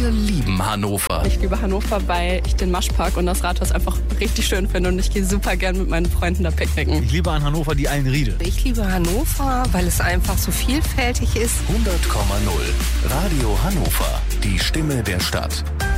Alle lieben Hannover. Ich liebe Hannover, weil ich den Maschpark und das Rathaus einfach richtig schön finde und ich gehe super gern mit meinen Freunden da picknicken. Ich liebe an Hannover die Eilenriede. Ich liebe Hannover, weil es einfach so vielfältig ist. 100,0 Radio Hannover. Die Stimme der Stadt.